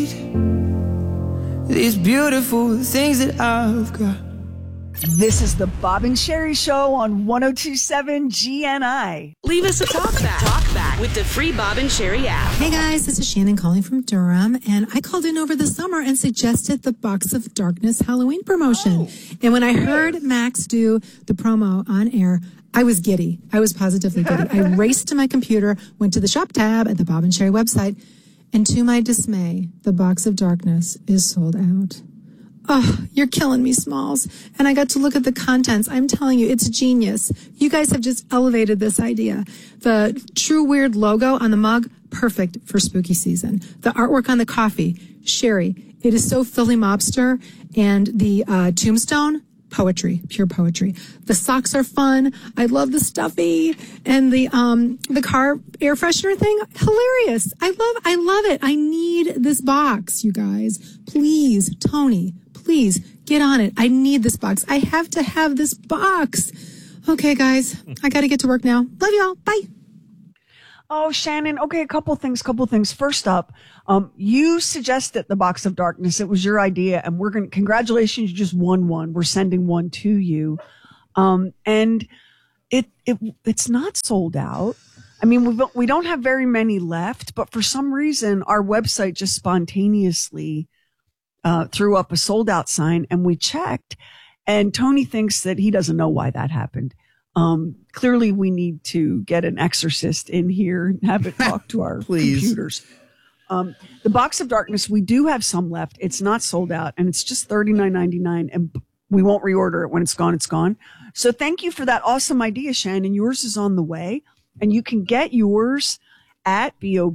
These beautiful things that I've got. This is the Bob and Sherry Show on 102.7 GNI. Leave us a talk back with the free Bob and Sherry app. Hey guys, this is Shannon calling from Durham, and I called in over the summer and suggested the Box of Darkness Halloween promotion. And when I heard Max do the promo on air, I was giddy. I was positively giddy. I raced to my computer, went to the shop tab at the Bob and Sherry website, and to my dismay, the Box of Darkness is sold out. Oh, you're killing me, Smalls. And I got to look at the contents. I'm telling you, it's genius. You guys have just elevated this idea. The True Weird logo on the mug, perfect for spooky season. The artwork on the coffee, Sherry, it is so Philly mobster. And the tombstone, poetry, pure poetry. The socks are fun. I love the stuffy. And the car air freshener thing, hilarious. I love it. I need this box, you guys. Please, Tony, please get on it. I need this box. I have to have this box. Okay, guys, I got to get to work now. Love y'all. Bye. Oh, Shannon. Okay, a couple things. First up, you suggested the Box of Darkness. It was your idea, and congratulations, you just won one. We're sending one to you. And it's not sold out. I mean, we don't have very many left, but for some reason, our website just spontaneously threw up a sold out sign, and we checked, and Tony thinks that he doesn't know why that happened. Clearly we need to get an exorcist in here and have it talk to our computers. The Box of Darkness, we do have some left. It's not sold out, and it's just $39.99, and we won't reorder it. When it's gone, it's gone. So thank you for that awesome idea, Shannon. Yours is on the way, and you can get yours at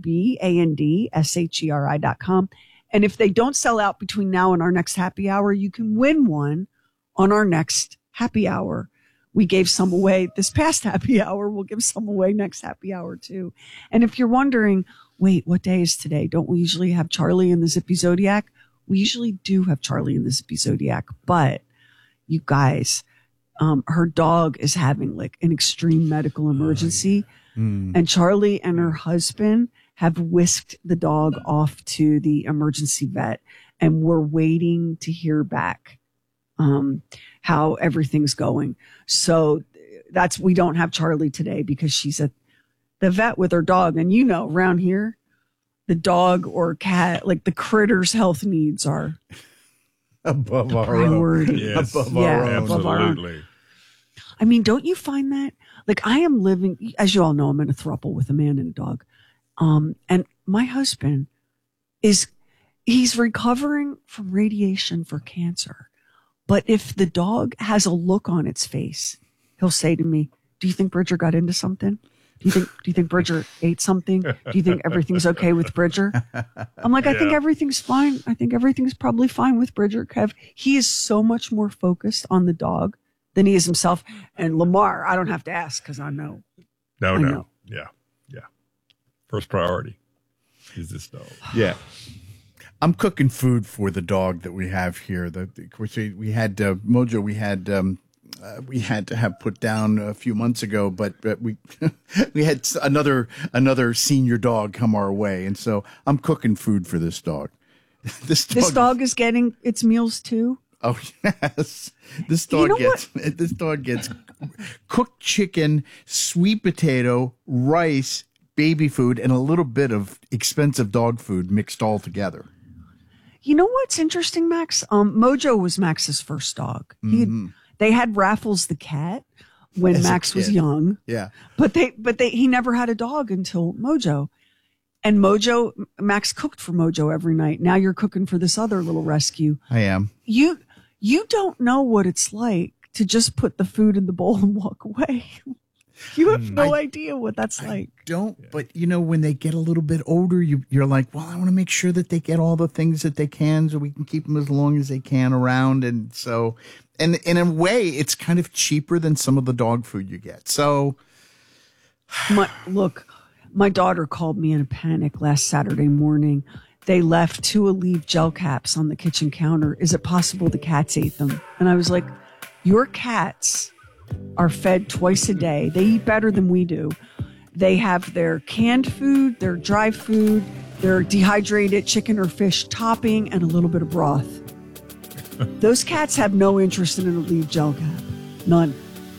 BOBANDSHERI.com. And if they don't sell out between now and our next happy hour, you can win one on our next happy hour. We gave some away this past happy hour. We'll give some away next happy hour too. And if you're wondering, wait, what day is today? Don't we usually have Charlie in the Zippy Zodiac? We usually do have Charlie in the Zippy Zodiac, but you guys, her dog is having like an extreme medical emergency. And Charlie and her husband have whisked the dog off to the emergency vet, and we're waiting to hear back how everything's going. So we don't have Charlie today because she's at the vet with her dog. And around here, the dog or cat, like the critter's health needs are above our priority. Yes. Above our own. Absolutely. I mean, don't you find that? Like, I am living, as you all know, I'm in a throuple with a man and a dog. And my husband he's recovering from radiation for cancer. But if the dog has a look on its face, he'll say to me, do you think Bridger got into something? Do you think Bridger ate something? Do you think everything's okay with Bridger? I'm like, I think everything's fine. I think everything's probably fine with Bridger, Kev. He is so much more focused on the dog than he is himself. And Lamar, I don't have to ask because I know. No. Yeah. First priority is this dog. Yeah. I'm cooking food for the dog that we have here. Of course, we had Mojo. We had to have put down a few months ago, but we we had another senior dog come our way, and so I'm cooking food for this dog. This dog is getting its meals too. Oh yes, this dog gets cooked chicken, sweet potato, rice, baby food, and a little bit of expensive dog food mixed all together. You know what's interesting, Max? Mojo was Max's first dog. They had Raffles the cat when Max was young. Yeah. But he never had a dog until Mojo. And Max cooked for Mojo every night. Now you're cooking for this other little rescue. I am. You don't know what it's like to just put the food in the bowl and walk away. You have no idea what that's like. Don't, but when they get a little bit older, you're like, well, I want to make sure that they get all the things that they can so we can keep them as long as they can around. And so, and in a way, it's kind of cheaper than some of the dog food you get. So, my daughter called me in a panic last Saturday morning. They left 2 Aleve gel caps on the kitchen counter. Is it possible the cats ate them? And I was like, your cats are fed twice a day. They eat better than we do. They have their canned food, their dry food, their dehydrated chicken or fish topping, and a little bit of broth. Those cats have no interest in an Aleve gel cap. None.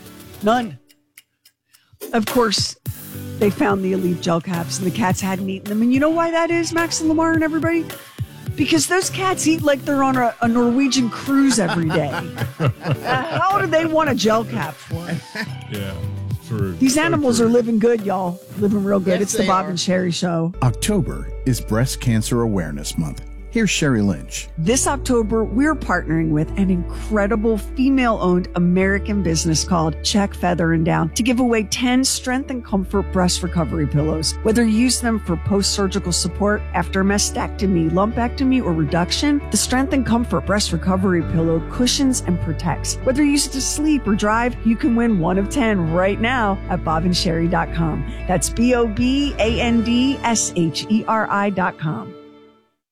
Of course, they found the Aleve gel caps and the cats hadn't eaten them. And you know why that is, Max and Lamar and everybody? Because those cats eat like they're on a Norwegian cruise every day. How do they want a gel cap for? Yeah, true. These animals are living good, y'all. Living real good. Yes, It's the they Bob are. and Sherry Show. October is Breast Cancer Awareness Month. Here's Sherry Lynch. This October, we're partnering with an incredible female-owned American business called Check, Feather, and Down to give away 10 Strength and Comfort breast recovery pillows. Whether you use them for post-surgical support after mastectomy, lumpectomy, or reduction, the Strength and Comfort breast recovery pillow cushions and protects. Whether you use it to sleep or drive, you can win one of 10 right now at bobandsherry.com. That's BOBANDSHERI.com.